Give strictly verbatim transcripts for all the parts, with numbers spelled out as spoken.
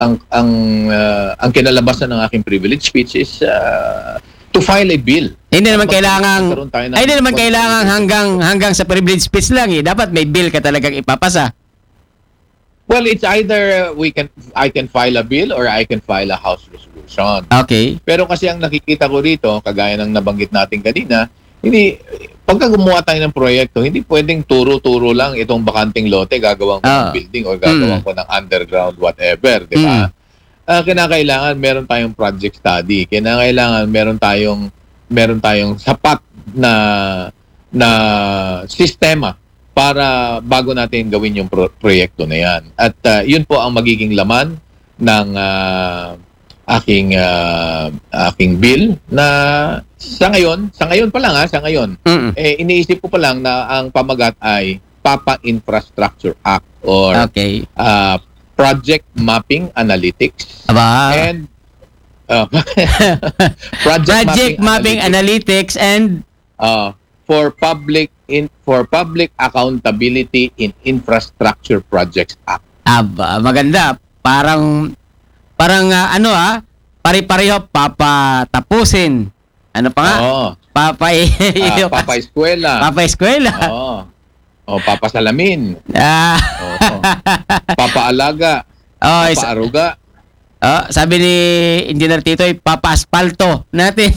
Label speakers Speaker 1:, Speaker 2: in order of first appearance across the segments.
Speaker 1: ang ang uh, ang kinalabasan ng aking privilege speech is uh, to file a bill.
Speaker 2: Hindi naman kailangan ay hindi naman kailangan hanggang hanggang sa privilege speech lang eh. Dapat may bill ka talagang ipapasa.
Speaker 1: Well, it's either we can I can file a bill or I can file a house resolution.
Speaker 2: Okay.
Speaker 1: Pero kasi ang nakikita ko rito, kagaya ng nabanggit natin kanina, hindi pagka gumawa tayo ng proyekto, hindi pwedeng turo-turo lang itong bakanting lote, gagawin ko
Speaker 2: Ah.
Speaker 1: ng building or gagawin
Speaker 2: Mm.
Speaker 1: ko ng underground whatever, di ba?
Speaker 2: Mm.
Speaker 1: Ah, kinakailangan meron tayong project study. Kinakailangan meron tayong meron tayong sapat na na sistema para bago natin gawin yung pro- proyekto na yan. At ah, yun po ang magiging laman ng ah, aking ah, aking bill na sa ngayon, sa ngayon pa lang ha, sa ngayon,
Speaker 2: Mm.
Speaker 1: eh, iniisip ko pa lang na ang pamagat ay Papa Infrastructure Act or
Speaker 2: Okay.
Speaker 1: ah, Project Mapping Analytics
Speaker 2: Aba.
Speaker 1: and uh,
Speaker 2: Project, Mapping, Analytics, and
Speaker 1: uh, for public in for public accountability in infrastructure projects act.
Speaker 2: aba, maganda. Parang parang ah, ano ah, pare-pareho papatapusin. Ano pa nga?
Speaker 1: Oo.
Speaker 2: Papa
Speaker 1: Ah, Papa Eskwela.
Speaker 2: Papa Eskwela.
Speaker 1: Oo. O Papa Salamin.
Speaker 2: Ah.
Speaker 1: Oo. Papa Alaga.
Speaker 2: Oh, is,
Speaker 1: Papa Aruga.
Speaker 2: oh, sabi ni Engineer Tito, ay Papa Aspalto natin.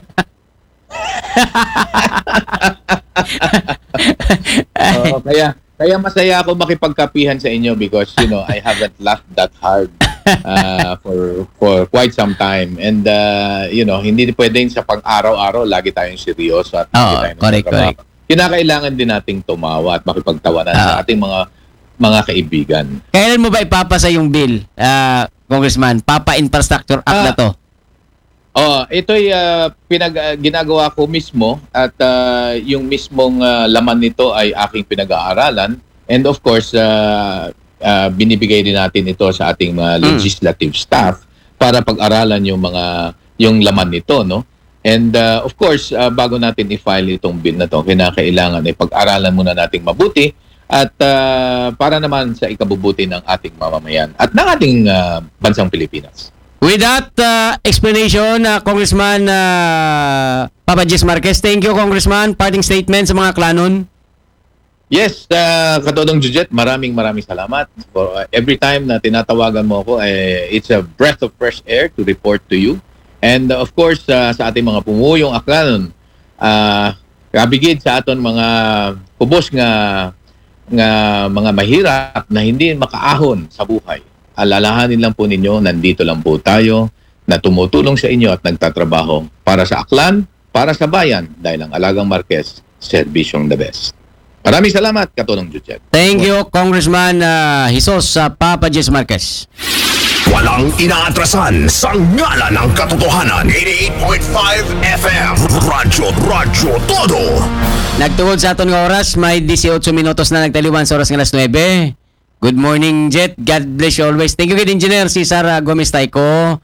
Speaker 1: Oo, kaya kaya masaya ako makipagkapihan sa inyo because you know, I haven't laughed that hard uh, for for quite some time and uh, you know, hindi pwedeng sa pang-araw-araw lagi tayong seryoso at
Speaker 2: Oo,
Speaker 1: lagi tayong
Speaker 2: correct,
Speaker 1: nagtatrabaho.
Speaker 2: correct.
Speaker 1: Kinakailangan din nating tumawa at makipagtawanan
Speaker 2: Oo.
Speaker 1: sa ating mga mga kaibigan.
Speaker 2: Kailan mo ba ipapasa yung bill, ah, Congressman? Papa Infrastructure Act
Speaker 1: Ah.
Speaker 2: na to.
Speaker 1: Oh, ito'y uh, pinag uh, ginagawa ko mismo at uh, yung mismong uh, laman nito ay aking pinag-aaralan and of course uh, uh, binibigay din natin ito sa ating mga
Speaker 2: Mm.
Speaker 1: legislative staff para pag-aralan yung mga yung laman nito, no? And uh, of course, uh, bago natin i-file itong bill na to, kinakailangan ay pag-aralan muna nating mabuti at uh, para naman sa ikabubuti ng ating mamamayan at ng ating uh, bansang Pilipinas.
Speaker 2: With that uh, explanation, uh, Congressman uh, Papa Jess Marquez, thank you, Congressman. Parting statement sa mga klanon.
Speaker 1: Yes, uh, Katodong Jujet, maraming maraming salamat. For, uh, every time na tinatawagan mo ako, eh, it's a breath of fresh air to report to you. And uh, of course, uh, sa ating mga pumuyong aklanon, uh, kabigid sa aton mga kubos nga, nga mga mahirap na hindi makaahon sa buhay. Alalahanin lang po ninyo, nandito lang po tayo na tumutulong sa inyo at nagtatrabaho para sa aklan, para sa bayan, dahil ang Alagang Marquez, serbisyong the best. Maraming salamat, Katulong Jujet.
Speaker 2: Thank you, Congressman uh, Jesus uh, Papa Jess Marquez.
Speaker 3: Walang inaatrasan sa ngalan ng katotohanan. eighty-eight point five F M Radyo, Radyo Todo.
Speaker 2: Nagtungod sa aton nga oras, may eighteen minutos na nagtaliwan sa oras ng alas nine. Good morning, Jet. God bless you always. Thank you, kid Engineer Cesar uh, Gomez Tayco.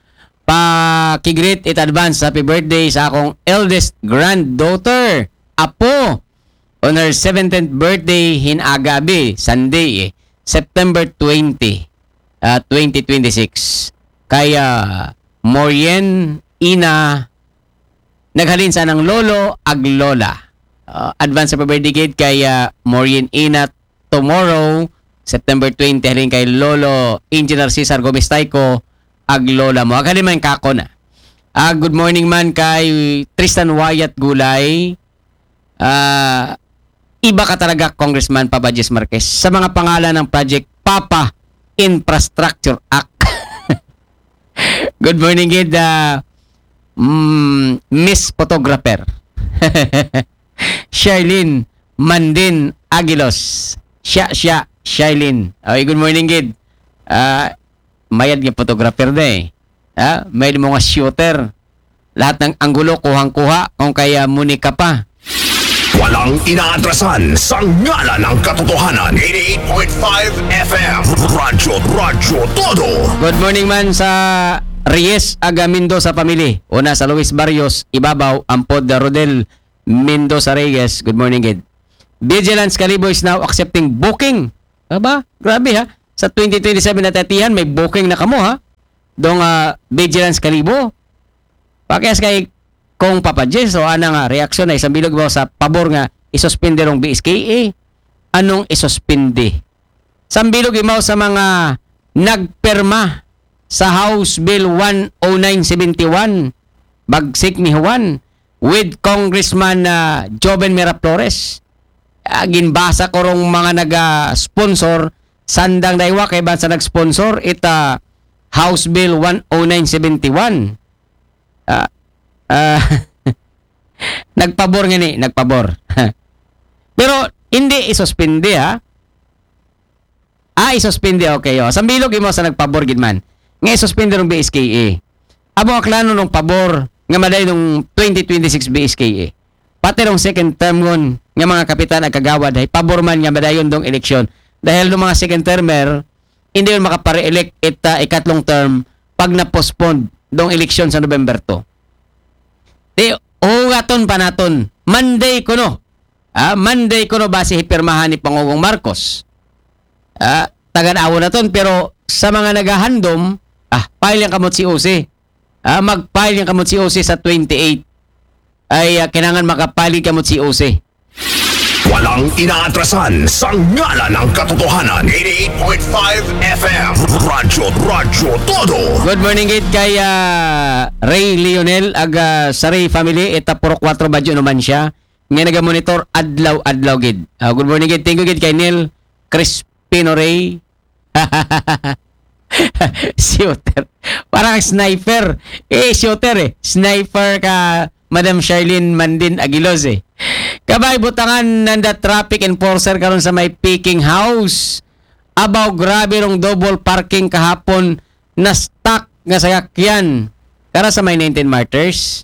Speaker 2: Pa-kigreet it advance. Happy birthday sa akong eldest granddaughter, Apo. On her seventeenth birthday, hinagabi, Sunday, eh, September twentieth, uh, twenty twenty-six. Kaya, Morien Ina, naghalin sa ng lolo ag lola. Uh, advance happy birthday kid kay uh, Morien Ina tomorrow, September twentieth, halin kay Lolo Engineer Cesar Gomez Tayco ag lola mo. Ag halin man kako na. Ah, good morning man kay Tristan Wyatt Gulay. Ah, iba ka talaga, Congressman Papa Jess Marquez, sa mga pangalan ng project Papa Infrastructure Act. Good morning, kid. Uh, mm, Miss Photographer. Charlene Mandin Aguilos. Siya, siya, Charlene. Okay, good morning, kid. Ah, mayad nga photographer na eh. Ah, may mga shooter. Lahat ng anggulo, kuhang-kuha. Kung kaya muni ka pa.
Speaker 3: Walang inaatrasan sa ngalan ng katotohanan. eighty-eight point five F M Radyo, Radyo Todo.
Speaker 2: Good morning man sa Reyes Aga Mendoza Family. Una sa Luis Barrios, Ibabaw, Ampod Rodel Mendoza Reyes. Good morning, kid. Vigilance Calibo is now accepting booking. Aba, grabe ha. Sa twenty twenty-seven na tatihan, may booking na kamo ha. dong uh, Vigilance Kalibo. Pakayas kay kung papadjes o ana nga reaksyon ay isang bilog mo sa pabor nga isuspinde rong B S K A. Anong isuspinde? Sambilog imaw sa mga nagperma sa House Bill one oh nine seventy-one bagsik ni Juan with Congressman uh, Joven Miraflores. Uh, ginbasa ko rong mga naga-sponsor sandang daywa kay bansa nag-sponsor ita House Bill one oh nine seventy-one. Uh, uh, nagpabor nga ni, nagpabor. Pero hindi isuspindi ha. Ah, isuspindi okay. Oh. Sambilog imo sa nagpabor gid man. Nga isuspindi ng B S K A. Amo aklano nung pabor nga maday nung twenty twenty-six B S K A. Pati nung second term ngon nga mga kapitan at kagawad ay pabor man nga madayon dong eleksyon. Dahil nung mga second termer hindi yun makapare-elect it uh, ikatlong term pag na-postpone dong eleksyon sa November two. Di ugaton pa naton. Monday kuno. Ah, Monday kuno base hipirmahan ni Pangulong Marcos. Ah, tagan-awo na ton pero sa mga nagahandom, ah, file yang kamot si O C. Ah, mag-file yang kamot si O C sa twenty-eight. Ay uh, kinangan makapali kamot si O C.
Speaker 3: Walang inaatrasan sa ngala ng katotohanan. eighty-eight point five F M Radyo Radyo Todo.
Speaker 2: Good morning gid kay uh, Ray Lionel aga sa Ray family eta puro four badyo naman siya. Nga naga-monitor adlaw-adlaw gid. Uh, good morning gid. Thank you gid kay Neil Crispino Ray. Shooter. Parang sniper. Eh, shooter eh. Sniper ka Madam Charlene Mandin Aguilos eh. Kabay butangan nanda traffic enforcer karon sa may Peking House. Abaw grabe rong double parking kahapon na stuck nga sayakyan. Kara sa may nineteen Martyrs.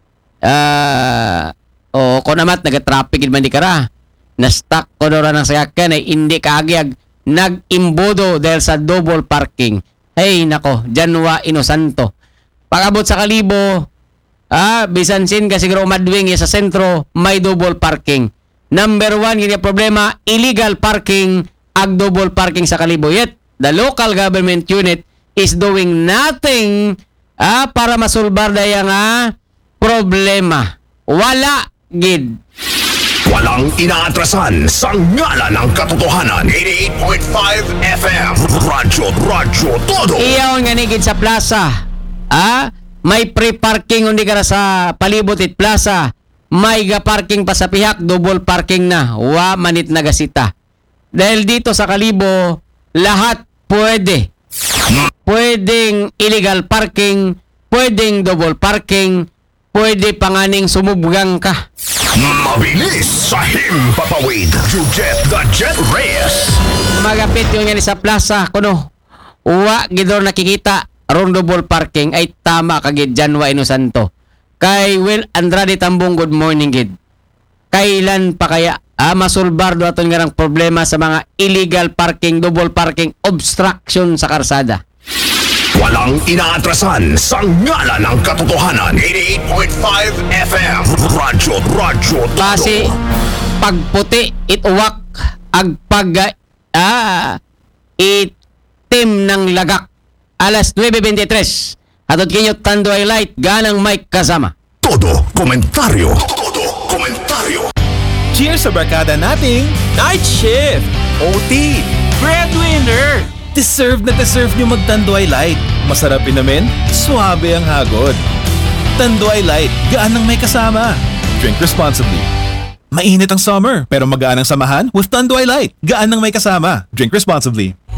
Speaker 2: Ah, uh, o ko namat naga-traffic gid man di kara. Na stuck ko dora ng sayakyan ay hindi kaagyag nag-imbodo dahil sa double parking. Hey nako, Janwa Inosanto. Pag-abot sa Kalibo, ah, bisan sin ka siguro umadwing sa sentro, may double parking. Number one, yung problema, illegal parking, ag double parking sa Kalibo. Yet, the local government unit is doing nothing ah, para masulbar na yung ah, problema. Wala, gid.
Speaker 3: Walang inaatrasan sa ngala ng katotohanan. eighty-eight point five F M Radyo Radyo Todo.
Speaker 2: Iyaw nga nigid sa plaza. Ah, may free parking undi ka sa palibot it plaza. May ga parking pa sa pihak, double parking na. Wa manit nagasita. Dahil dito sa Kalibo, lahat pwede. Pwedeng illegal parking, pwedeng double parking, pwede panganing sumubgang ka.
Speaker 3: Mabilis sa himpapawid. You get the Jet Reyes.
Speaker 2: Magapit yung yan sa plaza, kuno. Uwa, gidor nakikita, around double parking, ay tama kagid Janwa Inosanto. Kay Will Andrade Tambong, good morning gid. Kailan pa kaya ah, masulbar do aton nga problema sa mga illegal parking, double parking, obstruction sa karsada?
Speaker 3: Walang inaatrasan sa ngala ng katotohanan. eighty-eight point five F M Radyo Radyo Todo.
Speaker 2: Base pagputi ituwak ag pag ah, itim ng lagak alas nueve veintitrés. Hatod kinyo Tanduay Light ganang mic kasama.
Speaker 3: Todo komentaryo. Todo komentaryo.
Speaker 4: Cheers sa barkada nating Night Shift, O T, Breadwinner. Deserve na deserve nyo mag-Tanduay Light. Masarap inamin, suabe ang hagod. Tanduay Light, gaan ng may kasama. Drink responsibly. Mainit ang summer, pero magaan ang samahan with Tanduay Light. Gaan ng may kasama. Drink responsibly.